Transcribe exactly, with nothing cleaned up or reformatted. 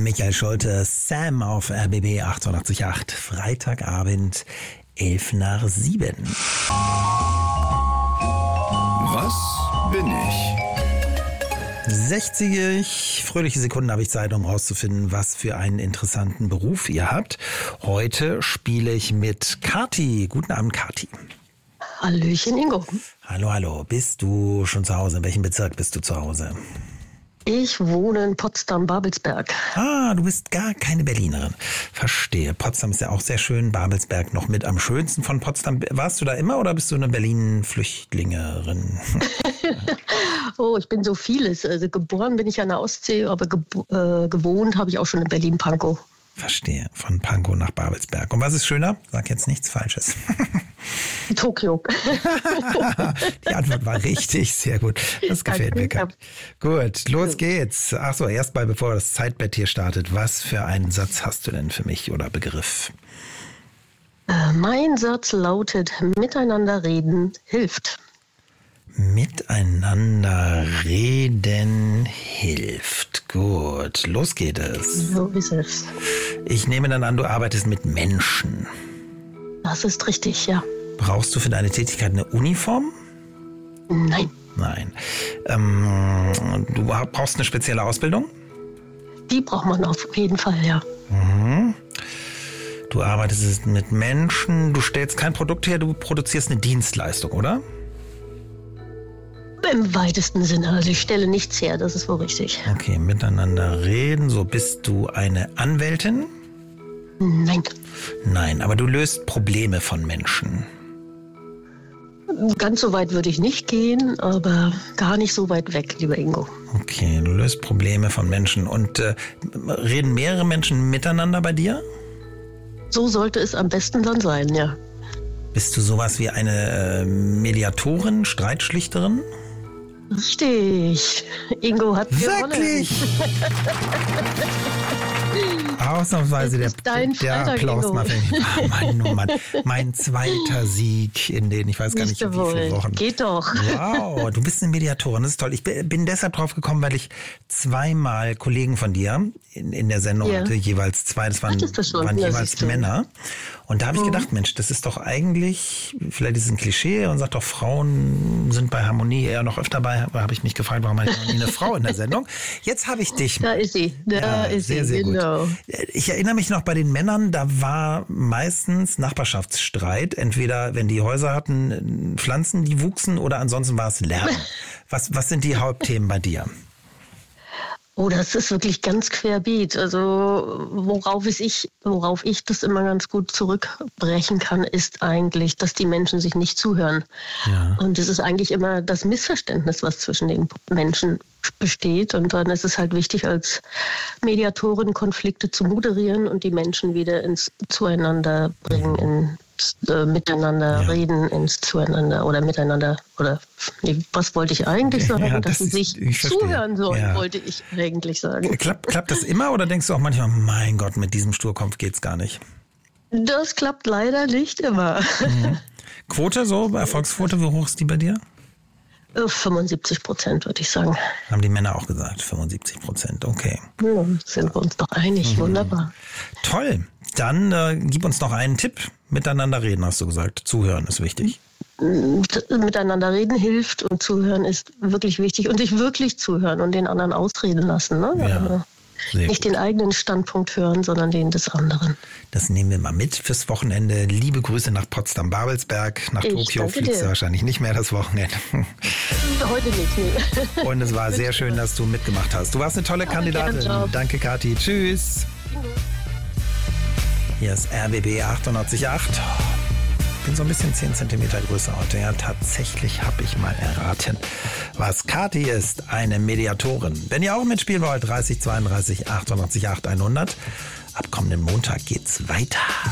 Michael Schulte, Sam auf R B B achtundachtzig Komma acht, Freitagabend, elf nach sieben. Was bin ich? sechzig fröhliche Sekunden habe ich Zeit, um herauszufinden, was für einen interessanten Beruf ihr habt. Heute spiele ich mit Kathi. Guten Abend, Kathi. Hallöchen, Ingo. Hallo, hallo. Bist du schon zu Hause? In welchem Bezirk bist du zu Hause? Ich wohne in Potsdam-Babelsberg. Ah, du bist gar keine Berlinerin. Verstehe. Potsdam ist ja auch sehr schön. Babelsberg noch mit am schönsten von Potsdam. Warst du da immer oder bist du eine Berlin-Flüchtlingerin? Oh, ich bin so vieles. Also geboren bin ich an der Ostsee, aber ge- äh, gewohnt habe ich auch schon in Berlin-Pankow. Verstehe. Von Pankow nach Babelsberg. Und was ist schöner? Sag jetzt nichts Falsches. Tokio. Die Antwort war richtig. Sehr gut. Das gefällt mir. Gut, los geht's. Ach so, erst mal, bevor das Zeitbett hier startet. Was für einen Satz hast du denn für mich oder Begriff? Äh, mein Satz lautet, miteinander reden hilft. Miteinander reden hilft. Gut, los geht es. So ist es. Ich nehme dann an, du arbeitest mit Menschen. Das ist richtig, ja. Brauchst du für deine Tätigkeit eine Uniform? Nein. Nein. Ähm, du brauchst eine spezielle Ausbildung? Die braucht man auf jeden Fall, ja. Mhm. Du arbeitest mit Menschen, du stellst kein Produkt her, du produzierst eine Dienstleistung, oder? Im weitesten Sinne. Also ich stelle nichts her, das ist wohl richtig. Okay, miteinander reden. So, bist du eine Anwältin? Nein. Nein, aber du löst Probleme von Menschen. Ganz so weit würde ich nicht gehen, aber gar nicht so weit weg, lieber Ingo. Okay, du löst Probleme von Menschen. Und äh, reden mehrere Menschen miteinander bei dir? So sollte es am besten dann sein, ja. Bist du sowas wie eine äh, Mediatorin, Streitschlichterin? Richtig. Ingo hat gewonnen. Wirklich? Ausnahmsweise der, dein der Freitag, Applaus Ingo. mal für mich. Ah, Mann, oh Mann. Mein zweiter Sieg in den, ich weiß gar nicht, wie viele Wochen. Geht doch. Wow, du bist eine Mediatorin, das ist toll. Ich bin deshalb drauf gekommen, weil ich zweimal Kollegen von dir in, in der Sendung Ja. hatte, jeweils zwei, das waren, Hattest du schon? waren Ja, jeweils siehst du. Männer. Und da habe ich Mhm. gedacht, Mensch, das ist doch eigentlich, vielleicht ist es ein Klischee und sagt doch, Frauen sind bei Harmonie eher noch öfter bei, da habe ich mich gefragt, warum habe ich noch nie eine Frau in der Sendung? Jetzt habe ich dich. Da ist sie. Da Ja, ist sehr, sie, sehr genau. gut. Ich erinnere mich noch bei den Männern, da war meistens Nachbarschaftsstreit. Entweder, wenn die Häuser hatten, Pflanzen, die wuchsen, oder ansonsten war es Lärm. Was, was sind die Hauptthemen bei dir? Oh, das ist wirklich ganz querbeet. Also worauf es ich, worauf ich das immer ganz gut zurückbrechen kann, ist eigentlich, dass die Menschen sich nicht zuhören. Ja. Und es ist eigentlich immer das Missverständnis, was zwischen den Menschen besteht. Und dann ist es halt wichtig, als Mediatorin Konflikte zu moderieren und die Menschen wieder ins Zueinander bringen, ins äh, Miteinander Ja. reden, ins Zueinander oder miteinander oder nee, was wollte ich eigentlich sagen? Ja, dass das sie ist- sich ich verstehe. zuhören sollen, Ja. wollte ich eigentlich sagen. Klappt, klappt das immer oder denkst du auch manchmal, mein Gott, mit diesem Sturkopf geht's gar nicht? Das klappt leider nicht immer. Quote so, Erfolgsquote, wie hoch ist die bei dir? fünfundsiebzig Prozent würde ich sagen. Haben die Männer auch gesagt, fünfundsiebzig Prozent, okay. Ja, sind wir uns doch einig, wunderbar. Toll, dann äh, gib uns noch einen Tipp. Miteinander reden, hast du gesagt. Zuhören ist wichtig. Miteinander reden hilft und zuhören ist wirklich wichtig und sich wirklich zuhören und den anderen ausreden lassen. Ne? Ja, Also sehr nicht gut. den eigenen Standpunkt hören, sondern den des anderen. Das nehmen wir mal mit fürs Wochenende. Liebe Grüße nach Potsdam-Babelsberg. Nach Ich Tokio danke fliegst du dir. wahrscheinlich nicht mehr das Wochenende. Heute nicht, nee. Und es war sehr schön, dass du mitgemacht hast. Du warst eine tolle Kandidatin. gern doch. Danke, Kathi. Tschüss. Hier ist R B B achtundachtzig Komma acht. Bin so ein bisschen zehn Zentimeter größer heute. Ja, tatsächlich habe ich mal erraten, was Kathi ist, eine Mediatorin. Wenn ihr auch mitspielen wollt, dreißig zweiunddreißig achtundachtzig Komma acht hundert. Ab kommenden Montag geht's weiter.